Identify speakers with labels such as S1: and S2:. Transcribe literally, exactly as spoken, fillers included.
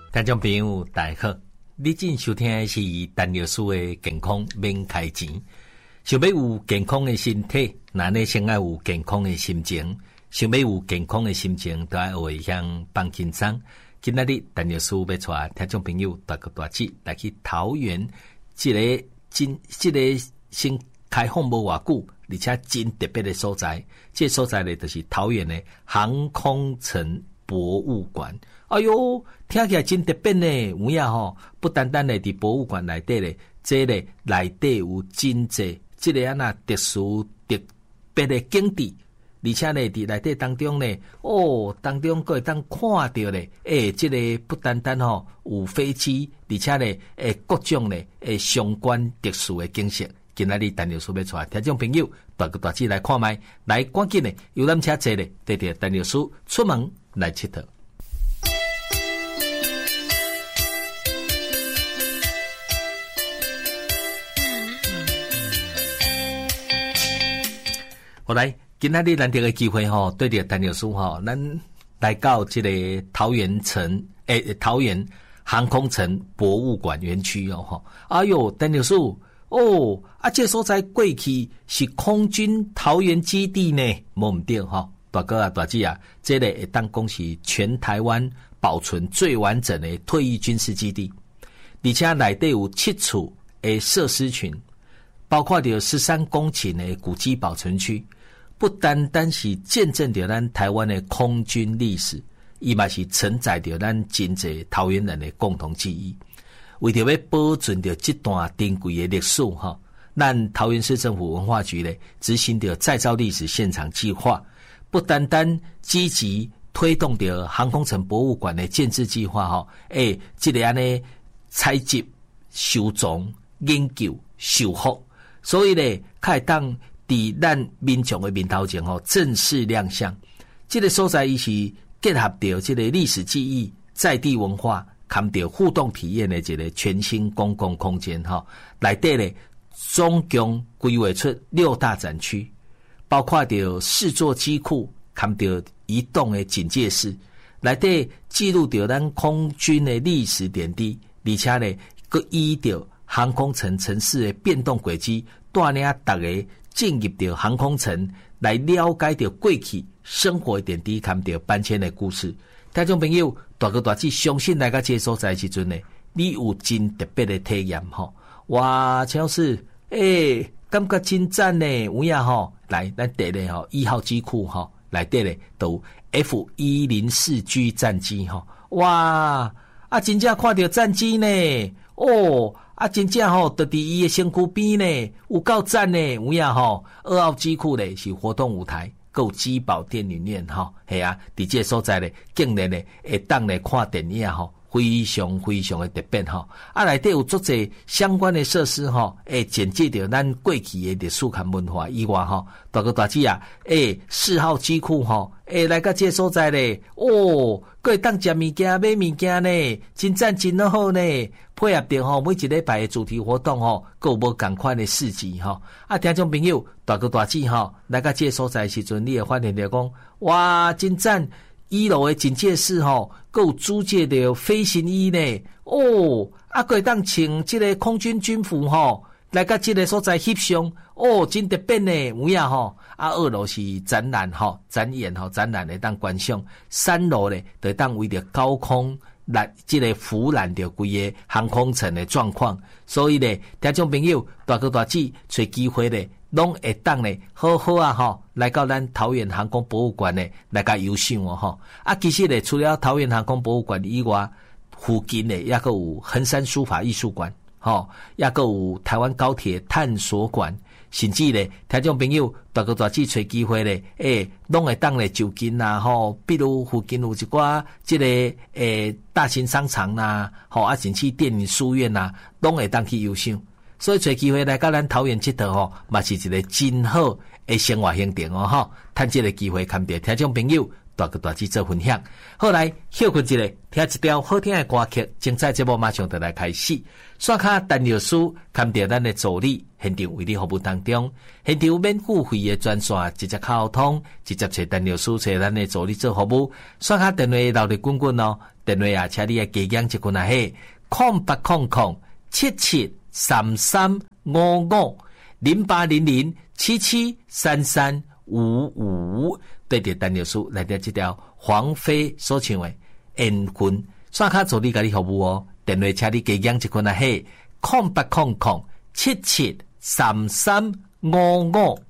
S1: 听众朋友大家好，你正收听的是陈律师的健康免开钱。想要有健康的身体，那你先要有健康的心情。想要有健康的心情，都要会向放轻松。今仔日陈律师要带听众朋友大哥大姐来去桃园，这个真这个先开放无偌久，而且真特别的所在。这个所在呢，就是桃园的航空城博物馆。哎哟，听起来真特别呢！有影吼，不单单咧伫博物馆内底咧，这咧内底有真济这个啊那特殊特别的景致，而且咧伫内底当中咧，哦，当中佫会当看到咧，诶，这个不单单吼有飞机，而且咧诶各种咧诶相关特殊的景色。今仔日陈律师要带听众朋友大哥大姐来看卖，来赶紧咧游览车坐咧，带着陈律师出门来佚佗。好来，今仔日难得的机会吼，对着陈律师吼，咱来到这个桃园城诶、欸，桃园航空城博物馆园区哦吼。哎哟，陈律师哦，啊，这所在过去是空军桃园基地呢，无毋对吼。大哥啊，大姐啊，这个会当讲是全台湾保存最完整的退役军事基地，而且内底有七处的设施群，包括着十三公顷的古迹保存区。不单单是见证着咱台湾的空军历史，伊嘛是承载着咱真济桃园人的共同记忆。为着要保存着这段珍贵的历史哈，咱桃园市政府文化局咧执行着再造历史现场计划，不单单积极推动着航空城博物馆的建制计划哈，诶，这个安尼采集、收藏、研究、修复，所以咧，开当。伫咱民众的面头前吼正式亮相，这个所在伊是结合着这个历史记忆、在地文化，含着互动体验的一个全新公共空间吼。内底咧总共规划出六大展区，包括着四座机库，含着移动的警戒室，内底记录着咱空军的历史点滴，而且咧佮依着航空城城市的变动轨迹，带领大家。进入到航空城来了解到过去生活的点滴，看到搬迁的故事。听众朋友，大哥大姐相信来到这所在的时阵呢，你有真特别的体验吼。哇，陈老师，诶、欸，感觉真赞呢，有影吼。来，咱第咧吼一号机库吼，内底咧都 F 一零四 G 战机吼。哇，啊，真正看到战机呢，哦。啊，真正吼，就伫伊诶身躯边呢，有够赞呢，有影吼。二号机库咧是活动舞台，够机保电影院吼，系啊，伫这所在咧，竟然咧会当咧看电影吼，非常非常的特别吼。啊，内底有足侪相关的设施吼，会简介着咱过去的历史和文化以外吼，大哥大姐啊，诶，四号机库吼，诶，来到这所在咧，哦，佫会当食物件、买物件呢，真赞真好呢。配合着吼每一礼拜的主题活动吼，各有无共款的事迹吼。啊，听众朋友，大哥大姐吼，来到这个所在的时阵，你会发现着讲，哇，真赞！一楼的警戒室吼，各有租借着飞行衣呢。哦，啊，可以当穿这个空军军服吼，来到这个所在翕相，哦，真特别呢，有影吼。啊，二楼是展览吼，展演吼，展览的当观赏。三楼咧，就当为着高空。来，这个俯览着规个航空城的状况，所以咧，听众朋友大哥大姐找机会咧，拢会当咧好好啊吼，来到咱桃园航空博物馆咧来甲游赏哦吼。啊，其实咧，除了桃园航空博物馆以外，附近咧也个有衡山书法艺术馆，吼，也个有台湾高铁探索馆。甚至咧，听众朋友大哥大姐找机会咧，诶、欸，拢会当咧就近啦吼，比如附近有一寡即、這个诶、欸、大型商场啦，吼啊，甚至电影书院啦，拢会当去游赏。所以找机会来到咱桃园佚佗吼，嘛是一个真好诶生活行程哦吼。趁这个机会，看到听众朋友大哥大姐做分享。后来休困一下，听一条好听的歌曲，精彩节目马上就来开始。刷卡陈律师看到咱的助理现场为你服务当中，现场免付费的专线直接沟通，直接找陈律师找咱的助理做服务。刷卡电话留咧滚滚哦，电话啊，请你啊加减一群啊嘿，空八空空七七三三五五零八零零七七三三五五，对着陈律师来到这条黄飞所唱的缘分，刷卡助理甲你服务哦。电话请你加减一群啊嘿，空八空空七七三三五五。